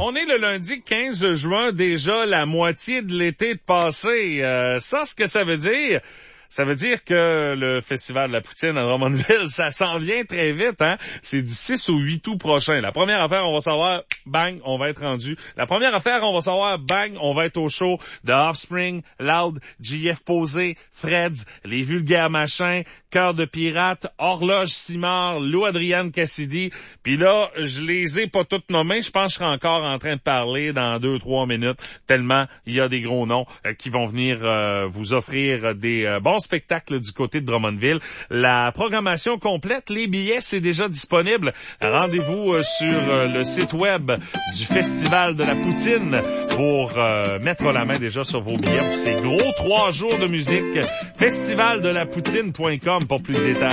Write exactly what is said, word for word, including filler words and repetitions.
On est le lundi quinze juin, déjà la moitié de l'été de passé. Euh, ça, ce que ça veut dire... Ça veut dire que le Festival de la Poutine à Drummondville, ça s'en vient très vite, hein? C'est du six au huit août prochain. La première affaire, on va savoir, bang, on va être rendu. La première affaire, on va savoir, bang, on va être au show de Offspring, Loud, J F Posé, Freds, Les Vulgaires Machins, Cœur de Pirate, Horloge Simard, Lou Adrienne Cassidy. Puis là, je les ai pas toutes nommées. Je pense que je serai encore en train de parler dans deux, trois minutes, tellement il y a des gros noms euh, qui vont venir euh, vous offrir des euh, bons spectacle du côté de Drummondville. La programmation complète, les billets, c'est déjà disponible. Rendez-vous euh, sur euh, le site web du Festival de la Poutine pour euh, mettre la main déjà sur vos billets pour ces gros trois jours de musique. festival de la poutine point com pour plus de détails.